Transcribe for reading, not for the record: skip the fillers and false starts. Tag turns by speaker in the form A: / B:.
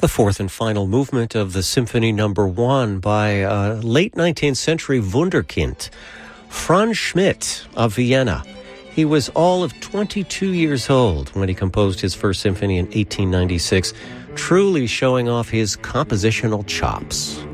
A: The fourth and final movement of the Symphony No. 1 by a late 19th century wunderkind, Franz Schmidt of Vienna. He was all of 22 years old when he composed his first symphony in 1896, truly showing off his compositional chops.